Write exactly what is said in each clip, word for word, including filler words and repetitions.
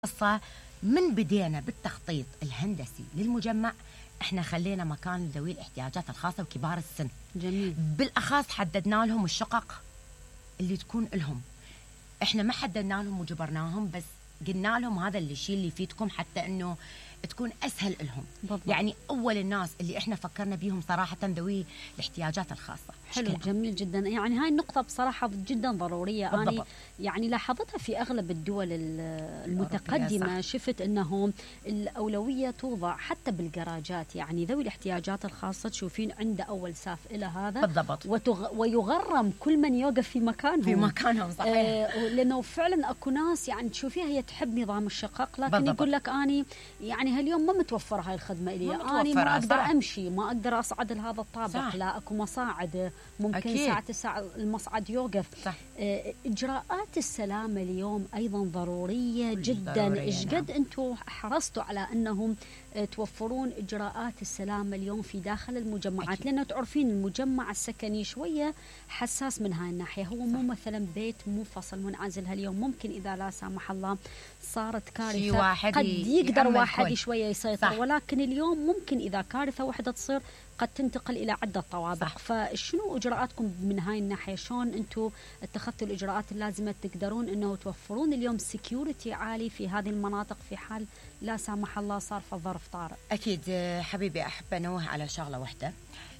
قصة من بدينا بالتخطيط الهندسي للمجمع، احنا خلينا مكان ذوي الاحتياجات الخاصة وكبار السن. جميل. بالأخص حددنا لهم الشقق اللي تكون لهم، احنا ما حددنا لهم وجبرناهم، بس قلنا لهم هذا اللي الشيء اللي يفيدكم حتى انه تكون اسهل لهم. بالضبط. يعني اول الناس اللي احنا فكرنا بيهم صراحة ذوي الاحتياجات الخاصة. حلو، شكرا. جميل جدا. يعني هاي النقطة بصراحة جدا ضرورية. بالضبط. أنا يعني لاحظتها في أغلب الدول ال- المتقدمة، صح. شفت أنه الأولوية توضع حتى بالجراجات. يعني ذوي الاحتياجات الخاصة تشوفين عنده أول ساف إلى هذا بالضبط. وتغ... ويغرم كل من يوقف في مكانهم في مكانهم. صحيح. آه لأنه فعلا أكو ناس يعني تشوفيها هي تحب نظام الشقق، لكن بالضبط. يقول لك أني يعني هاليوم ما متوفرة هاي الخدمة إلي، ما أني ما متوفرة. أقدر صح. أمشي، ما أقدر أصعد لهذا الطابق. صح. لا أكو مصاعد، ممكن أكيد. ساعة ساعة المصعد يوقف. صح. آه، إجراءات السلامة اليوم أيضا ضرورية جدا. ضرورية، إيش نعم. قد أنتم حرصتوا على أنهم آه، توفرون إجراءات السلامة اليوم في داخل المجمعات؟ أكيد. لأنه تعرفين المجمع السكني شوية حساس من هاي الناحية، هو مو مثلا بيت منفصل منعزل. هاليوم ممكن إذا لا سامح الله صارت كارثة واحد قد يقدر يأمن واحد كل. شوية يسيطر، صح. ولكن اليوم ممكن إذا كارثة واحدة تصير قد تنتقل إلى عدة طوابق. صح. فشنو إجراءاتكم من هاي الناحية؟ شلون أنتم اتخذتوا الإجراءات اللازمة تقدرون أنه توفرون اليوم سيكيورتي عالي في هذه المناطق في حال لا سامح الله صار في ظرف طارئ؟ أكيد آه، حبيبي، أحب أنوه على شغلة واحدة.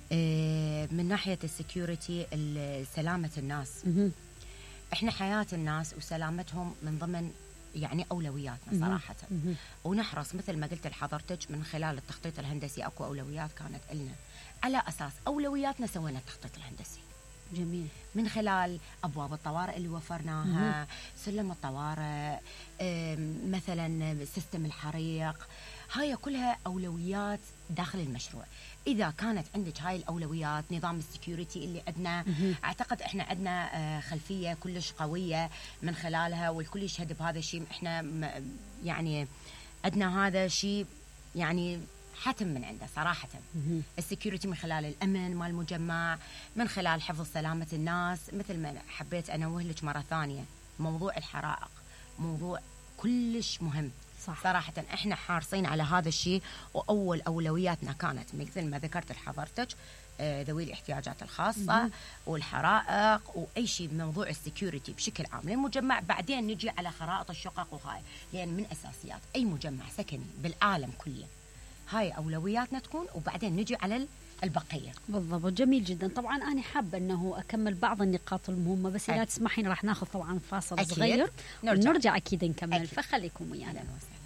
آه، من ناحية السكيورتي، سلامة الناس. مهم. إحنا حياة الناس وسلامتهم من ضمن يعني أولوياتنا مهم. صراحة. مهم. ونحرص مثل ما قلت لحضرتك من خلال التخطيط الهندسي أكو أولويات كانت لنا، على أساس أولوياتنا سوينا التخطيط الهندسي جميل. من خلال أبواب الطوارئ اللي وفرناها، سلم الطوارئ، آم، مثلا سيستم الحريق. هاي كلها أولويات داخل المشروع. إذا كانت عندك هاي الأولويات، نظام السكيورتي اللي عندنا، أعتقد إحنا عندنا آه، خلفية كلش قوية من خلالها، والكل يشهد بهذا الشيء. إحنا م- يعني عندنا هذا الشيء يعني حتم من عنده صراحة. مهم. السكيورتي من خلال الأمن مال المجمع، من خلال حفظ سلامة الناس. مثل ما حبيت أنوه لك مرة ثانية، موضوع الحرائق موضوع كلش مهم. صح. صراحة احنا حارصين على هذا الشيء، وأول أولوياتنا كانت مثل ما ذكرت لحضرتك آه، ذوي الاحتياجات الخاصة مم. والحرائق وأي شيء موضوع السكيورتي بشكل عام للمجمع. بعدين نجي على خرائط الشقق وهاي، لأن من أساسيات أي مجمع سكني بالعالم كله هاي أولوياتنا تكون، وبعدين نجي على البقية. بالضبط، جميل جدا. طبعا أنا حابة أنه أكمل بعض النقاط المهمة، بس إذا أكيد. تسمحين راح ناخذ طبعا فاصل أكيد. صغير نرجع. ونرجع أكيد نكمل. أكيد. فخليكم ويانا. أهلا وسهلا.